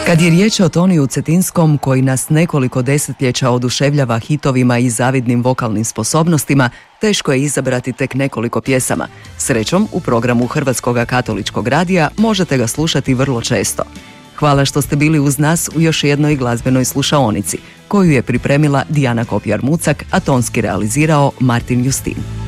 Kad je riječ o Toniju Cetinskom, koji nas nekoliko desetljeća oduševljava hitovima i zavidnim vokalnim sposobnostima, teško je izabrati tek nekoliko pjesama. Srećom, u programu Hrvatskog katoličkog radija možete ga slušati vrlo često. Hvala što ste bili uz nas u još jednoj glazbenoj slušaonici, koju je pripremila Dijana Kopjar-Mucak, a tonski realizirao Martin Justin.